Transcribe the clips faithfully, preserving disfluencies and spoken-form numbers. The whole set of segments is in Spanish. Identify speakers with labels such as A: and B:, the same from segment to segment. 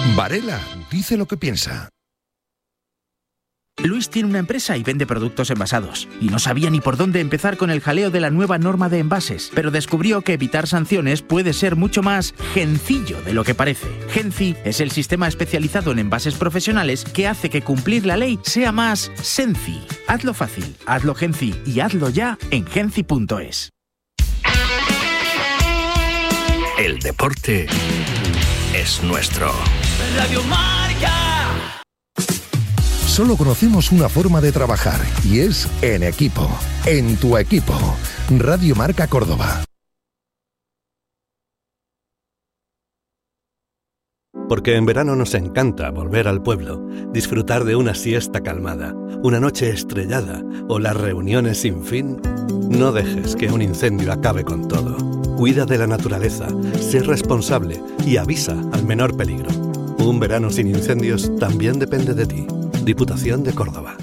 A: Varela dice lo que piensa.
B: Luis tiene una empresa y vende productos envasados. Y no sabía ni por dónde empezar con el jaleo de la nueva norma de envases. Pero descubrió que evitar sanciones puede ser mucho más gencillo de lo que parece. Genci es el sistema especializado en envases profesionales que hace que cumplir la ley sea más senci. Hazlo fácil, hazlo Genci y hazlo ya en genci punto es.
A: El deporte es nuestro.
C: Radio Marca.
A: Solo conocemos una forma de trabajar y es en equipo. En tu equipo. Radio Marca Córdoba.
D: Porque en verano nos encanta volver al pueblo, disfrutar de una siesta calmada, una noche estrellada o las reuniones sin fin. No dejes que un incendio acabe con todo. Cuida de la naturaleza, sé responsable y avisa al menor peligro. Un verano sin incendios también depende de ti. Diputación de Córdoba.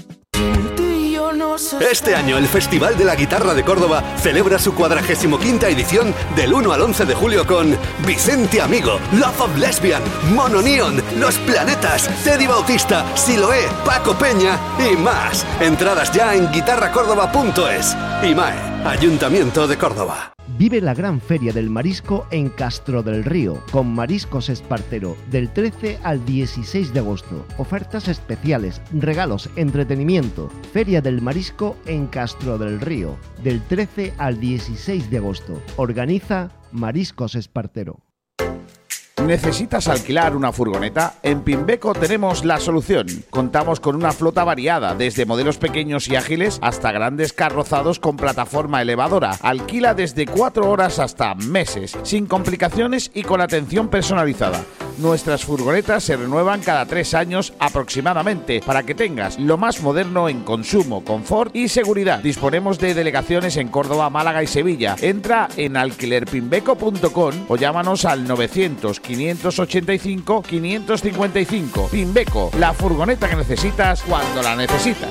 E: Este año el Festival de la Guitarra de Córdoba celebra su cuadragésimo quinta edición del uno al once de julio con Vicente Amigo, Love of Lesbian, Mono Neon, Los Planetas, Teddy Bautista, Siloé, Paco Peña y más. Entradas ya en guitarra córdoba punto es. I M A E, Ayuntamiento de Córdoba.
F: Vive la gran feria del marisco en Castro del Río, con Mariscos Espartero, del trece al dieciséis de agosto. Ofertas especiales, regalos, entretenimiento. Feria del Marisco en Castro del Río, del trece al dieciséis de agosto. Organiza Mariscos Espartero.
G: ¿Necesitas alquilar una furgoneta? En Pimbeco tenemos la solución. Contamos con una flota variada, desde modelos pequeños y ágiles hasta grandes carrozados con plataforma elevadora. Alquila desde cuatro horas hasta meses, sin complicaciones y con atención personalizada. Nuestras furgonetas se renuevan cada tres años aproximadamente para que tengas lo más moderno en consumo, confort y seguridad. Disponemos de delegaciones en Córdoba, Málaga y Sevilla. Entra en alquiler pimbeco punto com o llámanos al novecientos, quinientos ochenta y cinco, quinientos cincuenta y cinco. Pimbeco, la furgoneta que necesitas cuando la necesitas.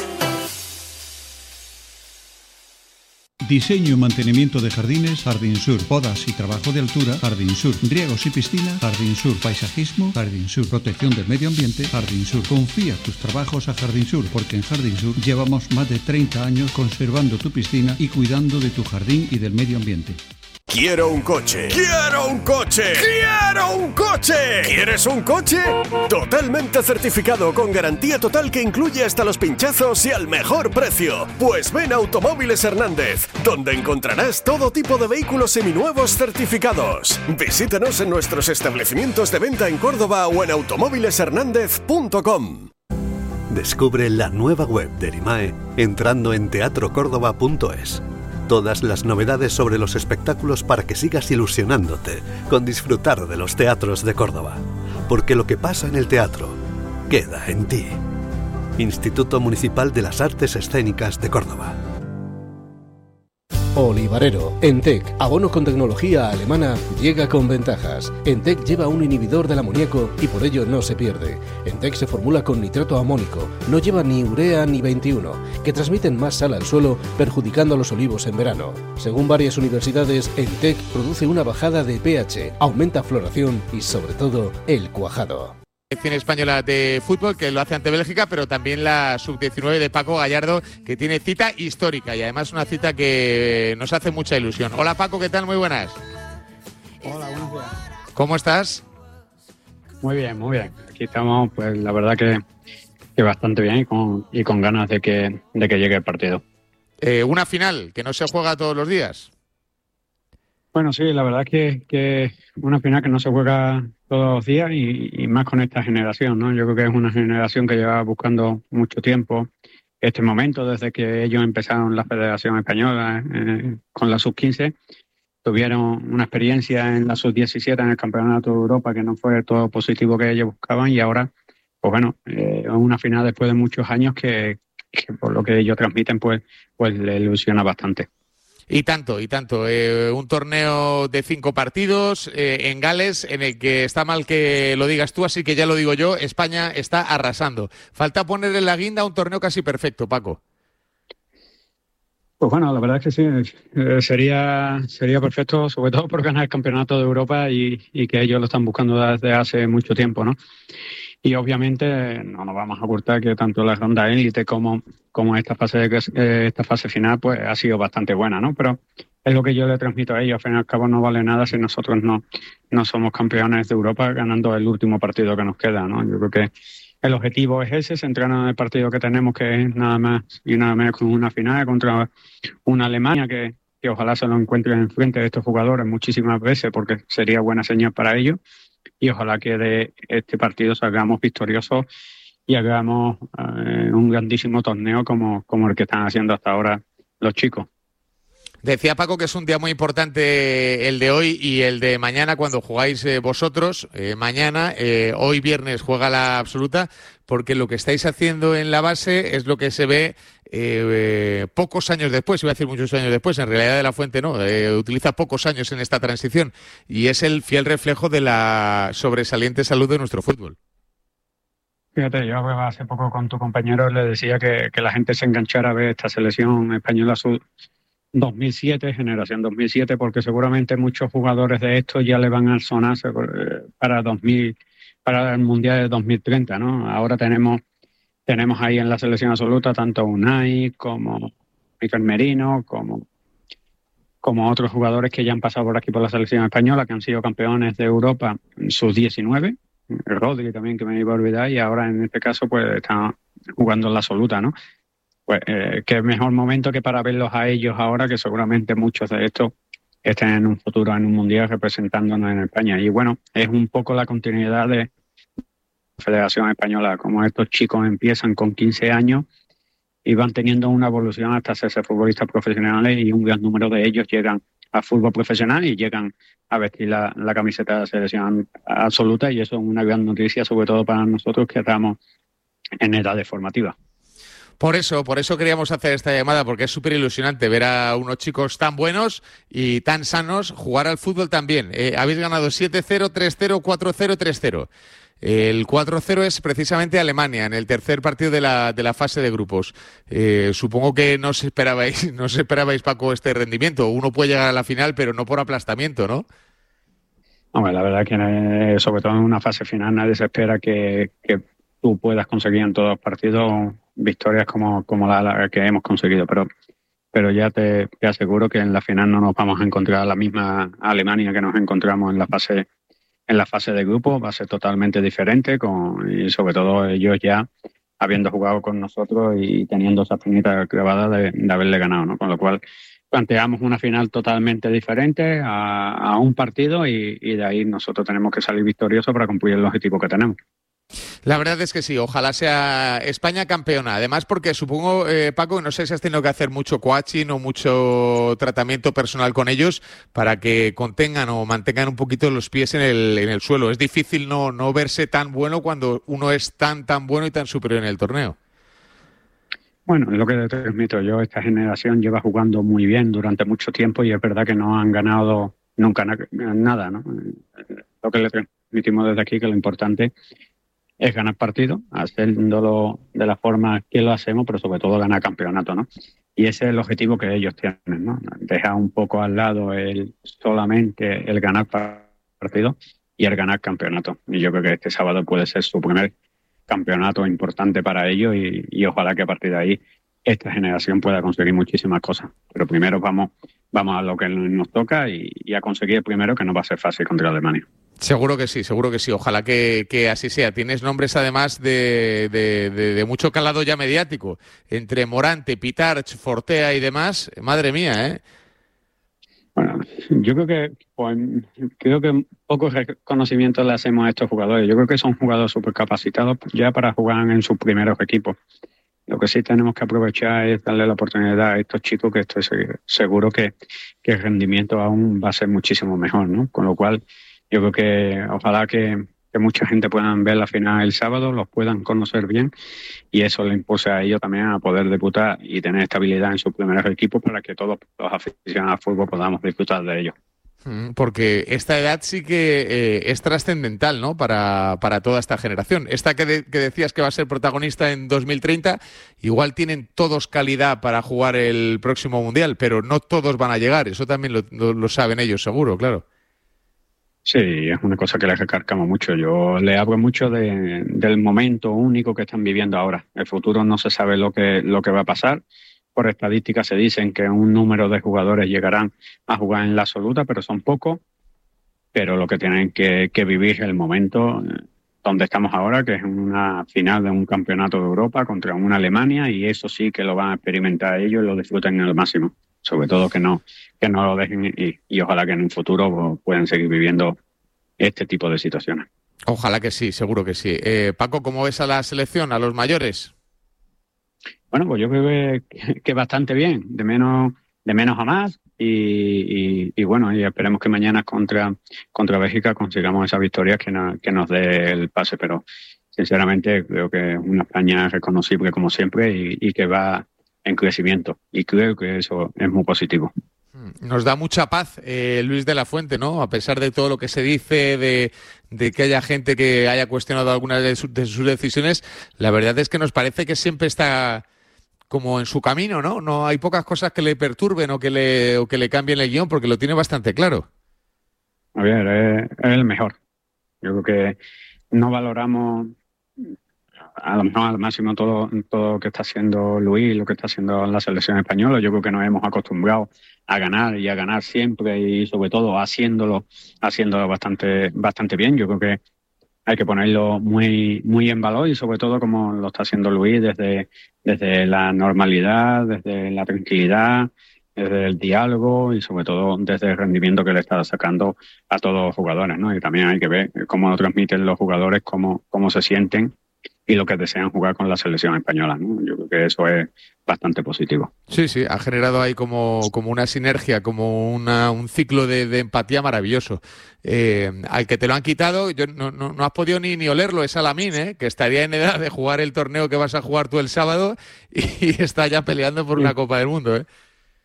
H: Diseño y mantenimiento de jardines, Jardín Sur. Podas y trabajo de altura, Jardín Sur. Riegos y piscina, Jardín Sur. Paisajismo, Jardín Sur. Protección del medio ambiente, Jardín Sur. Confía tus trabajos a Jardín Sur, porque en Jardín Sur llevamos más de treinta años conservando tu piscina y cuidando de tu jardín y del medio ambiente.
I: Quiero un coche. ¡Quiero un coche! ¡Quiero un coche! ¿Quieres un coche? Totalmente certificado, con garantía total que incluye hasta los pinchazos y al mejor precio. Pues ven a Automóviles Hernández, donde encontrarás todo tipo de vehículos seminuevos certificados. Visítanos en nuestros establecimientos de venta en Córdoba o en automóviles hernández punto com.
D: Descubre la nueva web de I M A E entrando en teatro córdoba punto es. Todas las novedades sobre los espectáculos para que sigas ilusionándote con disfrutar de los teatros de Córdoba. Porque lo que pasa en el teatro queda en ti. Instituto Municipal de las Artes Escénicas de Córdoba.
J: Olivarero. Entec, abono con tecnología alemana, llega con ventajas. Entec lleva un inhibidor del amoníaco y por ello no se pierde. Entec se formula con nitrato amónico, no lleva ni urea ni veintiuno, que transmiten más sal al suelo, perjudicando a los olivos en verano. Según varias universidades, Entec produce una bajada de pH, aumenta floración y sobre todo el cuajado.
K: Selección española de fútbol que lo hace ante Bélgica, pero también la sub diecinueve de Paco Gallardo, que tiene cita histórica y además una cita que nos hace mucha ilusión. Hola Paco, ¿qué tal? Muy buenas.
L: Hola, buenos días.
K: ¿Cómo estás?
L: Muy bien, muy bien. Aquí estamos, pues la verdad que, que bastante bien y con, y con ganas de que, de que llegue el partido.
K: Eh, una final que no se juega todos los días.
L: Bueno, sí, la verdad es que, que una final que no se juega todos los días y, y más con esta generación, ¿no? Yo creo que es una generación que lleva buscando mucho tiempo este momento, desde que ellos empezaron la Federación Española eh, con la sub quince. Tuvieron una experiencia en la sub diecisiete en el Campeonato de Europa que no fue todo positivo que ellos buscaban y ahora, pues bueno, eh, una final después de muchos años que, que por lo que ellos transmiten, pues, pues le ilusiona bastante.
K: Y tanto, y tanto. Eh, un torneo de cinco partidos eh, en Gales, en el que está mal que lo digas tú, así que ya lo digo yo, España está arrasando. Falta poner en la guinda un torneo casi perfecto, Paco.
L: Pues bueno, la verdad es que sí, eh, sería sería perfecto, sobre todo por ganar el campeonato de Europa y, y que ellos lo están buscando desde hace mucho tiempo, ¿no? Y obviamente no nos vamos a ocultar que tanto la ronda élite como, como esta fase de, eh, esta fase final pues ha sido bastante buena, ¿no? Pero es lo que yo le transmito a ellos, al fin y al cabo no vale nada si nosotros no, no somos campeones de Europa ganando el último partido que nos queda, ¿no? Yo creo que el objetivo es ese, centrarnos en el partido que tenemos, que es nada más y nada menos con una final contra una Alemania que, que ojalá se lo encuentren enfrente de estos jugadores muchísimas veces, porque sería buena señal para ellos, y ojalá que de este partido salgamos victoriosos y hagamos eh, un grandísimo torneo como, como el que están haciendo hasta ahora los chicos.
K: Decía Paco que es un día muy importante el de hoy y el de mañana cuando jugáis eh, vosotros. Eh, mañana, eh, hoy viernes juega la absoluta, porque lo que estáis haciendo en la base es lo que se ve eh, eh, pocos años después, iba a decir muchos años después, en realidad de la Fuente no, eh, utiliza pocos años en esta transición y es el fiel reflejo de la sobresaliente salud de nuestro fútbol.
L: Fíjate, yo hace poco con tu compañero le decía que, que la gente se enganchara a ver esta selección española sub dos mil siete, generación dos mil siete, porque seguramente muchos jugadores de estos ya le van a sonar para dos mil, para el Mundial de dos mil treinta, ¿no? Ahora tenemos tenemos ahí en la selección absoluta tanto Unai como Mikel Merino, como como otros jugadores que ya han pasado por aquí por la selección española, que han sido campeones de Europa en sus diecinueve, Rodri también, que me iba a olvidar, y ahora en este caso pues están jugando en la absoluta, ¿no? Pues eh, qué mejor momento que para verlos a ellos ahora, que seguramente muchos de estos estén en un futuro en un mundial representándonos en España. Y bueno, es un poco la continuidad de la Federación Española, como estos chicos empiezan con quince años y van teniendo una evolución hasta hacerse futbolistas profesionales, y un gran número de ellos llegan a fútbol profesional y llegan a vestir la, la camiseta de la selección absoluta, y eso es una gran noticia, sobre todo para nosotros que estamos en edades formativas.
K: Por eso, por eso queríamos hacer esta llamada, porque es súper ilusionante ver a unos chicos tan buenos y tan sanos jugar al fútbol también. Eh, habéis ganado siete cero, tres cero, cuatro cero, tres cero. El cuatro cero es precisamente Alemania, en el tercer partido de la, de la fase de grupos. Eh, supongo que no os esperabais, no os esperabais, Paco, este rendimiento. Uno puede llegar a la final, pero no por aplastamiento, ¿no?
L: Hombre, la verdad que sobre todo en una fase final nadie se espera que, que tú puedas conseguir en todos los partidos victorias como, como la, la que hemos conseguido, pero pero ya te, te aseguro que en la final no nos vamos a encontrar la misma Alemania que nos encontramos en la fase en la fase de grupo. Va a ser totalmente diferente, con, y sobre todo ellos ya habiendo jugado con nosotros y teniendo esa finita clavada de, de haberle ganado, ¿no? Con lo cual planteamos una final totalmente diferente a, a un partido, y, y de ahí nosotros tenemos que salir victoriosos para cumplir el objetivo que tenemos.
K: La verdad es que sí, ojalá sea España campeona. Además, porque supongo, eh, Paco, no sé si has tenido que hacer mucho coaching o mucho tratamiento personal con ellos para que contengan o mantengan un poquito los pies en el, en el suelo. Es difícil no, no verse tan bueno cuando uno es tan, tan bueno y tan superior en el torneo.
L: Bueno, es lo que te transmito yo. Esta generación lleva jugando muy bien durante mucho tiempo y es verdad que no han ganado nunca na- nada, ¿no? Lo que le transmitimos desde aquí, que lo importante es ganar partidos, haciéndolo de la forma que lo hacemos, pero sobre todo ganar campeonato, ¿no? Y ese es el objetivo que ellos tienen, ¿no? Dejar un poco al lado el solamente el ganar partidos y el ganar campeonato. Y yo creo que este sábado puede ser su primer campeonato importante para ellos, y, y ojalá que a partir de ahí esta generación pueda conseguir muchísimas cosas. Pero primero vamos, vamos a lo que nos toca y, y a conseguir el primero, que no va a ser fácil contra Alemania.
K: Seguro que sí, seguro que sí. Ojalá que, que así sea. Tienes nombres además de, de, de, de mucho calado ya mediático. Entre Morante, Pitarch, Fortea y demás. Madre mía, ¿eh?
L: Bueno, yo creo que pues, creo que poco reconocimiento le hacemos a estos jugadores. Yo creo que son jugadores súper capacitados ya para jugar en sus primeros equipos. Lo que sí tenemos que aprovechar es darle la oportunidad a estos chicos, que estoy seguro que, que el rendimiento aún va a ser muchísimo mejor, ¿no? Con lo cual, yo creo que ojalá que, que mucha gente puedan ver la final el sábado, los puedan conocer bien, y eso le impulse a ellos también a poder debutar y tener estabilidad en sus primeros equipos para que todos los aficionados al fútbol podamos disfrutar de ellos.
K: Porque esta edad sí que eh, es trascendental, ¿no? Para, para toda esta generación. Esta que, de, que decías que va a ser protagonista en dos mil treinta, igual tienen todos calidad para jugar el próximo Mundial, pero no todos van a llegar. Eso también lo, lo, lo saben ellos, seguro, claro.
L: Sí, es una cosa que les recargamos mucho. Yo le hablo mucho de, del momento único que están viviendo ahora. El futuro no se sabe lo que, lo que va a pasar. Por estadísticas se dicen que un número de jugadores llegarán a jugar en la absoluta, pero son pocos. Pero lo que tienen que, que vivir es el momento donde estamos ahora, que es una final de un campeonato de Europa contra una Alemania, y eso sí que lo van a experimentar ellos y lo disfruten al máximo. Sobre todo que no, que no lo dejen y, y ojalá que en un futuro puedan seguir viviendo este tipo de situaciones.
K: Ojalá que sí, seguro que sí. Eh, Paco, ¿cómo ves a la selección, a los mayores?
L: Bueno, pues yo creo que, que bastante bien, de menos de menos a más y, y, y bueno, y esperemos que mañana contra contra Bélgica consigamos esa victoria que, no, que nos dé el pase, pero sinceramente creo que es una España reconocible como siempre y, y que va en crecimiento y creo que eso es muy positivo.
K: Nos da mucha paz eh, Luis de la Fuente, ¿no? A pesar de todo lo que se dice, de, de que haya gente que haya cuestionado algunas de, su, de sus decisiones, la verdad es que nos parece que siempre está como en su camino, ¿no? No hay pocas cosas que le perturben o que le, o que le cambien el guión, porque lo tiene bastante claro.
L: A ver, es, es el mejor. Yo creo que no valoramos a lo mejor al máximo todo, todo lo que está haciendo Luis, lo que está haciendo la selección española. Yo creo que nos hemos acostumbrado a ganar y a ganar siempre y sobre todo haciéndolo, haciéndolo bastante, bastante bien. Yo creo que hay que ponerlo muy, muy en valor y sobre todo como lo está haciendo Luis desde, desde la normalidad, desde la tranquilidad, desde el diálogo y sobre todo desde el rendimiento que le está sacando a todos los jugadores, ¿no? Y también hay que ver cómo lo transmiten los jugadores, cómo, cómo se sienten y lo que desean jugar con la selección española, ¿no? Yo creo que eso es bastante positivo.
K: Sí, sí, ha generado ahí como, como una sinergia, como una, un ciclo de, de empatía maravilloso. Eh, al que te lo han quitado, yo no, no, no has podido ni, ni olerlo, es Alamín, ¿eh? Que estaría en edad de jugar el torneo que vas a jugar tú el sábado y, y está ya peleando por sí. Una Copa del Mundo, ¿eh?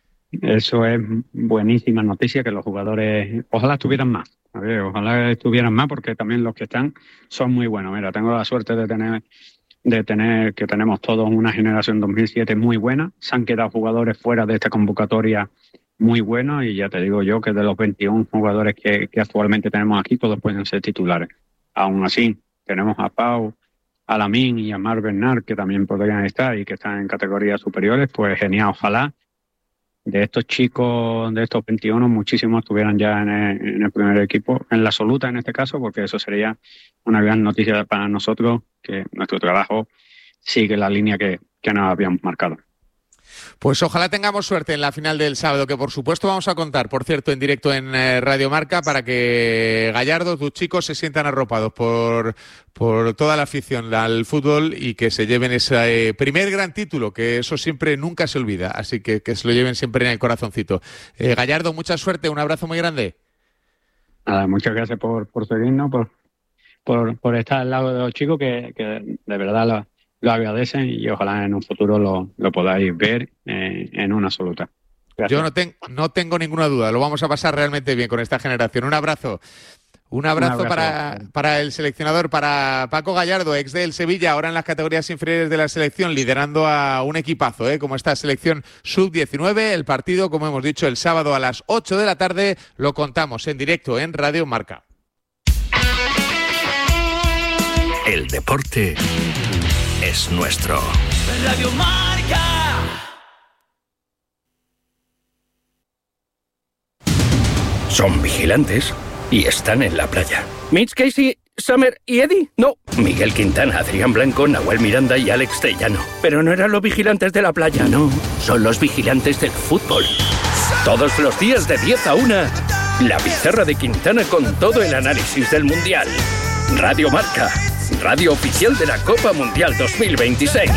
L: Eso es buenísima noticia, que los jugadores ojalá estuvieran más. A ver, ojalá estuvieran más porque también los que están son muy buenos. Mira, tengo la suerte de tener de tener que tenemos todos una generación dos mil siete muy buena. Se han quedado jugadores fuera de esta convocatoria muy buenos y ya te digo yo que de los veintiún jugadores que, que actualmente tenemos aquí, todos pueden ser titulares. Aún así, tenemos a Pau, a Lamine y a Marc Bernat, que también podrían estar y que están en categorías superiores. Pues genial, ojalá de estos chicos, de estos veintiuno, muchísimos estuvieran ya en el, en el primer equipo, en la absoluta en este caso, porque eso sería una gran noticia para nosotros, que nuestro trabajo sigue la línea que, que nos habíamos marcado.
K: Pues ojalá tengamos suerte en la final del sábado, que por supuesto vamos a contar, por cierto, en directo en eh, Radio Marca, para que Gallardo, tus chicos, se sientan arropados por, por toda la afición al fútbol y que se lleven ese eh, primer gran título, que eso siempre nunca se olvida, así que que se lo lleven siempre en el corazoncito. Eh, Gallardo, mucha suerte, un abrazo muy grande.
L: Nada, muchas gracias por, por seguirnos, por, por, por estar al lado de los chicos, que, que de verdad lo lo agradecen y ojalá en un futuro lo, lo podáis ver eh, en una absoluta. Gracias.
K: Yo no, ten, no tengo ninguna duda, lo vamos a pasar realmente bien con esta generación. Un abrazo. Un abrazo, Un abrazo para, para el seleccionador, para Paco Gallardo, ex del Sevilla, ahora en las categorías inferiores de la selección, liderando a un equipazo, ¿eh? Como esta selección sub diecinueve. El partido, como hemos dicho, el sábado a las ocho de la tarde, lo contamos en directo en Radio Marca.
M: El deporte es nuestro.
C: Radio Marca.
M: Son vigilantes y están en la playa. Mitch, Casey, Summer y Eddie. No, Miguel Quintana, Adrián Blanco, Nahuel Miranda y Alex Tellano. Pero no eran los vigilantes de la playa, no. Son los vigilantes del fútbol. Todos los días de diez a una, la pizarra de Quintana con todo el análisis del Mundial. Radio Marca, radio oficial de la Copa Mundial dos mil veintiséis.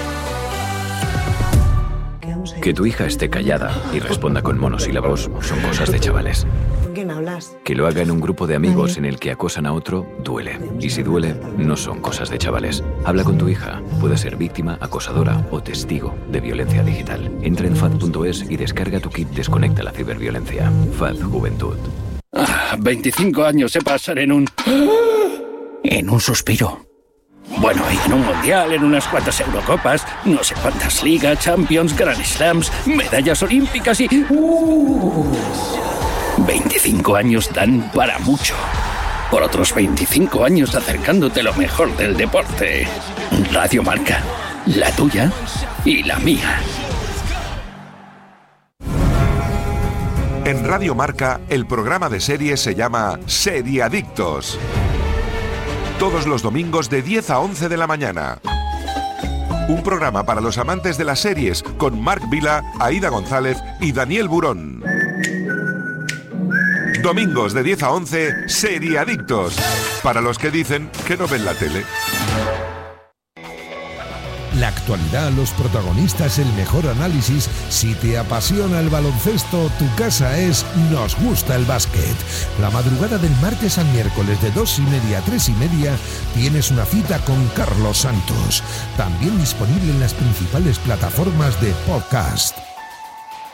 N: Que tu hija esté callada y responda con monosílabos son cosas de chavales.
O: ¿Con quién hablas?
N: Que lo haga en un grupo de amigos en el que acosan a otro, duele. Y si duele, no son cosas de chavales. Habla con tu hija. Puede ser víctima, acosadora o testigo de violencia digital. Entra en F A D punto es y descarga tu kit Desconecta la ciberviolencia. F A D Juventud.
M: Ah, veinticinco años se pasan en un... en un suspiro. Bueno, y en un mundial, en unas cuantas Eurocopas, no sé cuántas ligas, Champions, Grand Slams, medallas olímpicas y... Uh, veinticinco años dan para mucho. Por otros veinticinco años acercándote lo mejor del deporte. Radio Marca, la tuya y la mía.
O: En Radio Marca, el programa de series se llama Seriadictos. Todos los domingos de diez a once de la mañana. Un programa para los amantes de las series con Marc Vila, Aida González y Daniel Burón. Domingos de diez a once, Seriadictos. Para los que dicen que no ven la tele.
A: La actualidad, los protagonistas, el mejor análisis. Si te apasiona el baloncesto, tu casa es Nos Gusta el Básquet. La madrugada del martes al miércoles de dos y media a tres y media tienes una cita con Carlos Santos. También disponible en las principales plataformas de podcast.